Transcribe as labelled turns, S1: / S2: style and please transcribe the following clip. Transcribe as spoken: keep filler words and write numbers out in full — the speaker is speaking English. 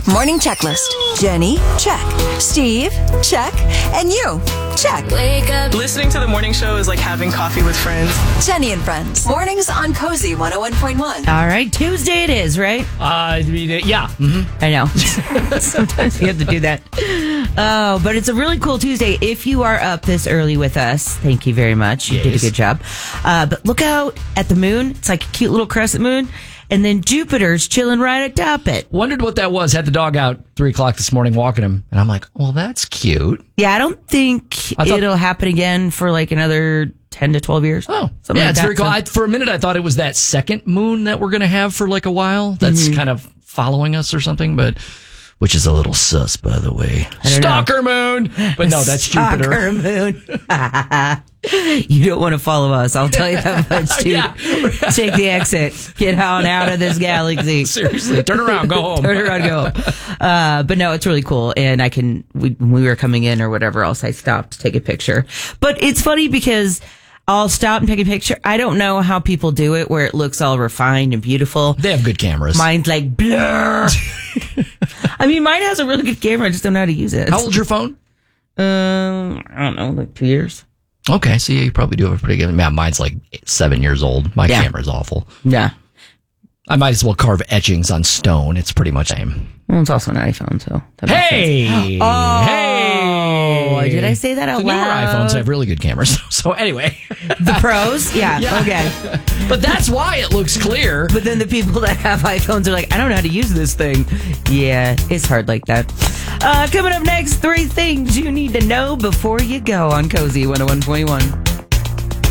S1: Morning checklist. Jenny, check. Steve, check. And you, check.
S2: Wake up. Listening to the morning show is like having coffee with friends.
S1: Jenny and Friends. Mornings on Cozy one oh one point one.
S3: All right, Tuesday it is, right?
S4: Uh, yeah. Mm-hmm.
S3: I know. Sometimes you have to do that. Oh, but it's a really cool Tuesday. If you are up this early with us, thank you very much. You
S4: Yes.
S3: did a good job. Uh, but look out at the moon. It's like a cute little crescent moon. And then Jupiter's chilling right atop it.
S4: Wondered what that was. Had the dog out three o'clock this morning walking him. And I'm like, well, that's cute.
S3: Yeah, I don't think
S4: I thought-
S3: it'll happen again for like another ten to twelve years.
S4: Oh,
S3: Something
S4: yeah,
S3: like
S4: it's
S3: that.
S4: very cool.
S3: So-
S4: I, for a minute, I thought it was that second moon that we're going to have for like a while. That's
S3: Mm-hmm.
S4: kind of following us or something, but which is a little sus, by the way.
S3: don't know.
S4: Stalker moon. But no, that's Jupiter.
S3: Stalker moon. You don't want to follow us. I'll tell you that much, too.
S4: Yeah.
S3: Take the exit. Get on out of this galaxy.
S4: Seriously, turn around, go home.
S3: Turn around, go home. Uh, but no, it's really cool. And I can, we, when we were coming in or whatever else, I stopped to take a picture. But it's funny because I'll stop and take a picture. I don't know how people do it where it looks all refined and beautiful.
S4: They have good cameras.
S3: Mine's like blur. I mean, mine has a really good camera. I just don't know how to use it.
S4: How old's your phone?
S3: Um, I don't know, like two years.
S4: Okay, so yeah, you probably do have a pretty good. Yeah, mine's like seven years old. My
S3: Yeah.
S4: camera's awful.
S3: Yeah.
S4: I might as well carve etchings on stone. It's pretty much the same.
S3: Well, it's also an iPhone, so. That makes
S4: Hey!
S3: sense. Oh,
S4: Hey!
S3: did I say that out
S4: The newer
S3: loud?
S4: iPhones have really good cameras. So anyway,
S3: The pros? Yeah,
S4: Yeah.
S3: okay.
S4: but that's why it looks clear.
S3: But then the people that have iPhones are like, I don't know how to use this thing. Yeah, it's hard like that. Uh, coming up next, three things you need to know before you go on Cozy one oh one point one.